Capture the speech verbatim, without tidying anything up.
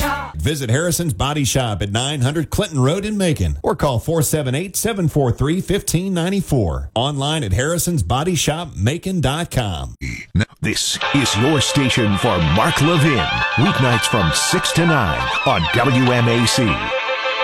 Shop. Visit Harrison's Body Shop at nine hundred Clinton Road in Macon or call four seven eight, seven four three, one five nine four. Online at harrisons body shop macon dot com. This is your station for Mark Levin. Weeknights from six to nine on W M A C.